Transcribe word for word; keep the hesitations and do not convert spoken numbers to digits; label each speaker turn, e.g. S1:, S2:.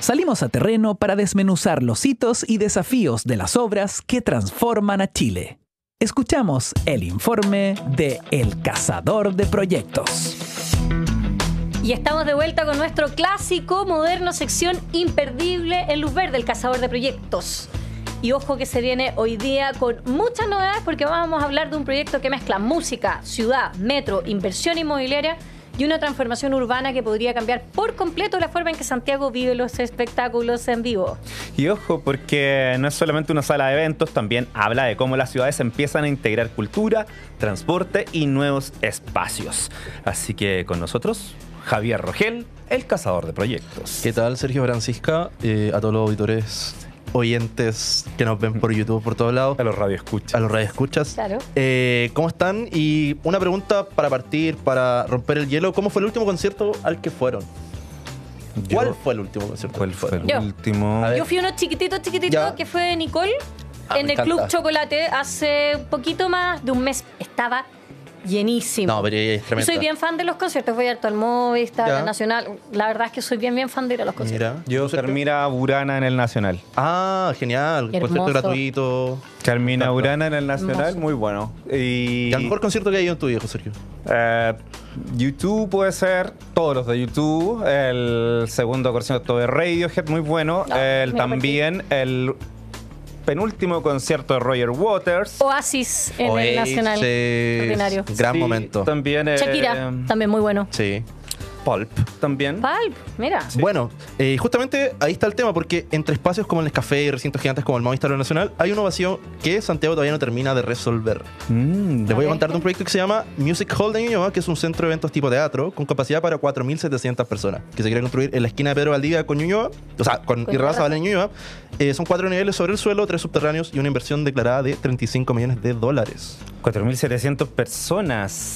S1: salimos a terreno para desmenuzar los hitos y desafíos de las obras que transforman a Chile. Escuchamos el informe de El Cazador de Proyectos.
S2: Y estamos de vuelta con nuestro clásico, moderno, sección imperdible en Luz Verde, El Cazador de Proyectos. Y ojo que se viene hoy día con muchas novedades porque vamos a hablar de un proyecto que mezcla música, ciudad, metro, inversión inmobiliaria y una transformación urbana que podría cambiar por completo la forma en que Santiago vive los espectáculos en vivo.
S3: Y ojo, porque no es solamente una sala de eventos, también habla de cómo las ciudades empiezan a integrar cultura, transporte y nuevos espacios. Así que con nosotros, Javier Rogel, el Cazador de Proyectos.
S4: ¿Qué tal, Sergio Francisca? Eh, a todos los auditores, oyentes que nos ven por YouTube, por todos lados.
S3: A los radioescuchas.
S4: A los radioescuchas.
S2: Claro.
S4: Eh, ¿Cómo están? Y una pregunta para partir, para romper el hielo. ¿Cómo fue el último concierto al que fueron?
S3: Yo-
S4: ¿Cuál fue el último concierto?
S3: ¿Cuál
S4: al que
S3: fue el
S4: fueron?
S2: Yo.
S3: último?
S4: A ver.
S2: Yo fui uno chiquitito, chiquitito,
S4: Ya.
S2: que fue Nicole,
S4: Ah,
S2: en
S4: me
S2: el
S4: encanta.
S2: Club Chocolate hace un poquito más de un mes. Estaba llenísimo.
S4: No, pero es
S2: Yo
S4: tremenda.
S2: soy bien fan de los conciertos, voy harto al Movistar,
S4: Ya.
S2: al Nacional. La verdad es que soy bien, bien fan de ir a los conciertos.
S4: Mira.
S3: Yo, Carmina Burana en el Nacional.
S4: Ah, genial.
S2: Hermoso.
S4: Concierto gratuito.
S3: Carmina
S4: Exacto.
S3: Burana en el Nacional,
S2: Hermoso.
S3: muy bueno. Y
S4: ¿Y el mejor concierto que hay en tu viejo, Sergio?
S3: eh, YouTube puede ser, todos los de YouTube. El segundo concierto de Radiohead, muy bueno.
S2: No,
S3: el,
S2: me
S3: también el penúltimo concierto de Roger Waters.
S2: Oasis en el
S4: Oasis,
S2: Nacional. Ordinario.
S4: Gran
S3: Sí,
S4: momento.
S3: También eh,
S2: Shakira, también muy bueno.
S4: Sí.
S3: Pulp, también.
S2: Palp, mira.
S4: Bueno, eh, justamente ahí está el tema, porque entre espacios como el Nescafé y recintos gigantes como el Movistar o el Nacional, hay una ovación que Santiago todavía no termina de resolver.
S3: Mm,
S4: Les voy a
S2: Ok.
S4: contar de un proyecto que se llama Music Hall de Ñuñoa, que es un centro de eventos tipo teatro con capacidad para cuatro mil setecientas personas, que se quiere construir en la esquina de Pedro Valdivia con Ñuñoa, o sea, con
S2: Con
S4: Irraza
S2: Irraza.
S4: Vale Ñuñoa. Eh, son cuatro niveles sobre el suelo, tres subterráneos y una inversión declarada de treinta y cinco millones de dólares.
S3: cuatro mil setecientas personas.